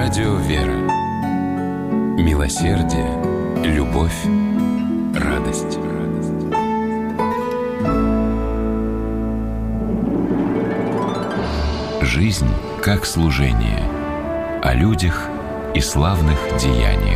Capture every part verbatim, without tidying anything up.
Радио «Вера». Милосердие, любовь, радость. Жизнь как служение. О людях и славных деяниях.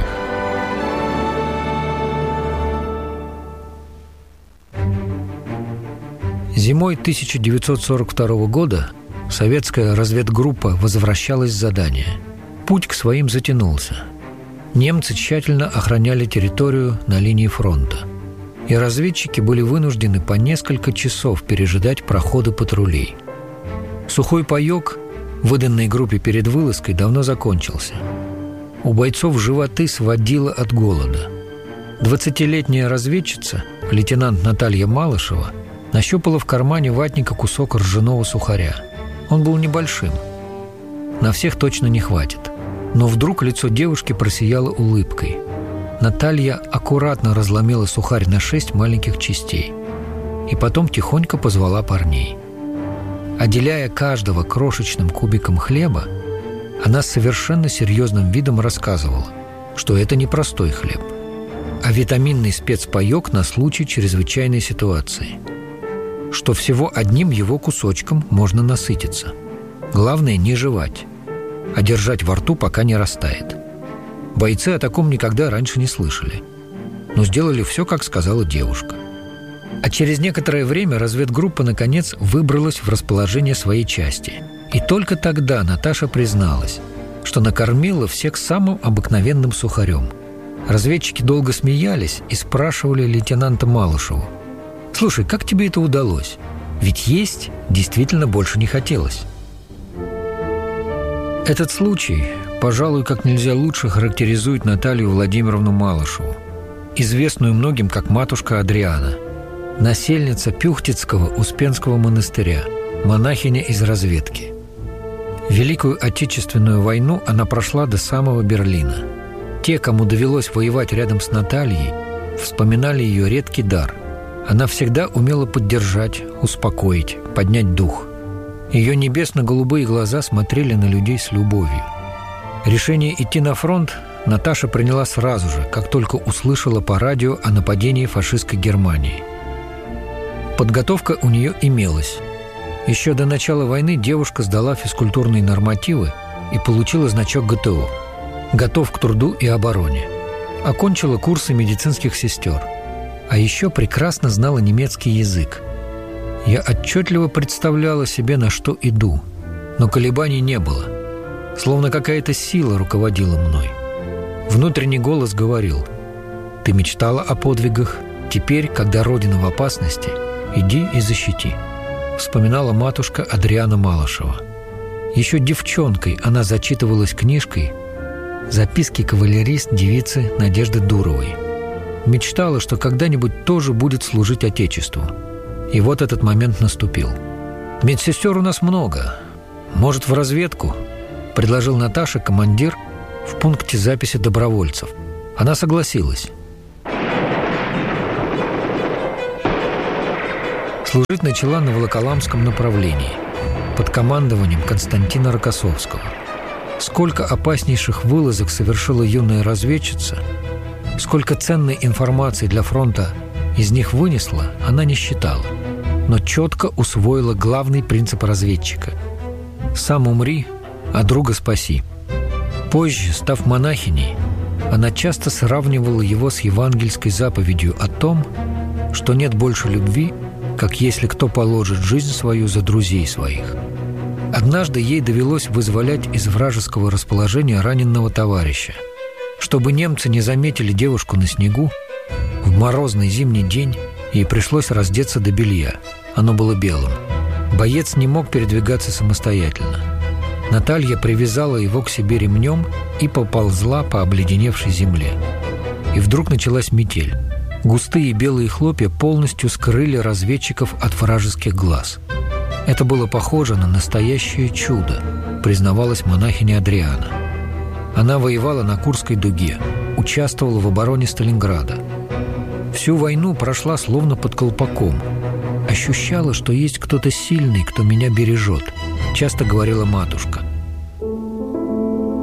Зимой тысяча девятьсот сорок второго года советская разведгруппа возвращалась с задания. Путь к своим затянулся. Немцы тщательно охраняли территорию на линии фронта, и разведчики были вынуждены по несколько часов пережидать проходы патрулей. Сухой паёк, выданный группе перед вылазкой, давно закончился. У бойцов животы сводило от голода. Двадцатилетняя разведчица, лейтенант Наталья Малышева, нащупала в кармане ватника кусок ржаного сухаря. Он был небольшим. На всех точно не хватит. Но вдруг лицо девушки просияло улыбкой. Наталья аккуратно разломила сухарь на шесть маленьких частей и потом тихонько позвала парней. Отделяя каждого крошечным кубиком хлеба, она с совершенно серьезным видом рассказывала, что это не простой хлеб, а витаминный спецпаёк на случай чрезвычайной ситуации, что всего одним его кусочком можно насытиться. Главное не жевать, а держать во рту, пока не растает. Бойцы о таком никогда раньше не слышали, но сделали все, как сказала девушка. А через некоторое время разведгруппа, наконец, выбралась в расположение своей части. И только тогда Наташа призналась, что накормила всех самым обыкновенным сухарем. Разведчики долго смеялись и спрашивали лейтенанта Малышеву: «Слушай, как тебе это удалось? Ведь есть действительно больше не хотелось». Этот случай, пожалуй, как нельзя лучше характеризует Наталью Владимировну Малышеву, известную многим как матушка Адриана, насельница Пюхтицкого Успенского монастыря, монахиня из разведки. Великую Отечественную войну она прошла до самого Берлина. Те, кому довелось воевать рядом с Натальей, вспоминали ее редкий дар. Она всегда умела поддержать, успокоить, поднять дух. Ее небесно-голубые глаза смотрели на людей с любовью. Решение идти на фронт Наташа приняла сразу же, как только услышала по радио о нападении фашистской Германии. Подготовка у нее имелась. Еще до начала войны девушка сдала физкультурные нормативы и получила значок гэ тэ о – «Готов к труду и обороне». Окончила курсы медицинских сестер. А еще прекрасно знала немецкий язык. Я отчетливо представляла себе, на что иду, но колебаний не было. Словно какая-то сила руководила мной. Внутренний голос говорил: «Ты мечтала о подвигах, теперь, когда Родина в опасности, иди и защити», вспоминала матушка Адриана Малышева. Еще девчонкой она зачитывалась книжкой «Записки кавалерист девицы Надежды Дуровой». Мечтала, что когда-нибудь тоже будет служить Отечеству. И вот этот момент наступил. «Медсестер у нас много. Может, в разведку?» – предложил Наташа командир в пункте записи добровольцев. Она согласилась. Служить начала на Волоколамском направлении под командованием Константина Рокоссовского. Сколько опаснейших вылазок совершила юная разведчица, сколько ценной информации для фронта из них вынесла, она не считала, но четко усвоила главный принцип разведчика: «Сам умри, а друга спаси». Позже, став монахиней, она часто сравнивала его с евангельской заповедью о том, что нет больше любви, как если кто положит жизнь свою за друзей своих. Однажды ей довелось вызволять из вражеского расположения раненого товарища. Чтобы немцы не заметили девушку на снегу, в морозный зимний день ей пришлось раздеться до белья. Оно было белым. Боец не мог передвигаться самостоятельно. Наталья привязала его к себе ремнем и поползла по обледеневшей земле. И вдруг началась метель. Густые белые хлопья полностью скрыли разведчиков от вражеских глаз. Это было похоже на настоящее чудо, признавалась монахиня Адриана. Она воевала на Курской дуге, участвовала в обороне Сталинграда. Всю войну прошла словно под колпаком. Ощущала, что есть кто-то сильный, кто меня бережет, часто говорила матушка.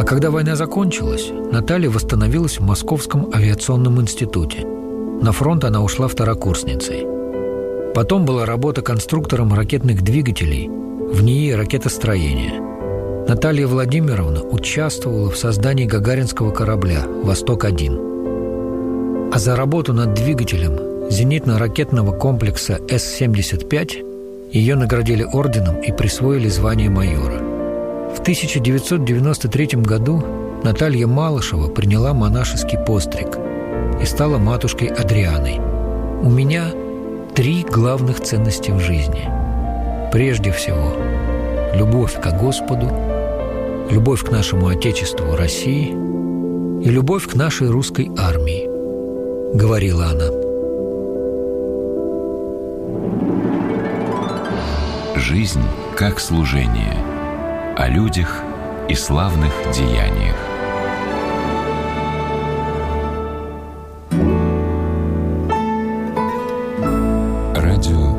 А когда война закончилась, Наталья восстановилась в Московском авиационном институте. На фронт она ушла второкурсницей. Потом была работа конструктором ракетных двигателей в НИИ ракетостроения. Наталья Владимировна участвовала в создании гагаринского корабля «Восток-один». А за работу над двигателем зенитно-ракетного комплекса С семьдесят пять ее наградили орденом и присвоили звание майора. В тысяча девятьсот девяносто третьем году Наталья Малышева приняла монашеский постриг и стала матушкой Адрианой. У меня три главных ценности в жизни. Прежде всего, любовь к Господу, любовь к нашему Отечеству России и любовь к нашей русской армии, говорила она. Жизнь как служение. О людях и славных деяниях. Радио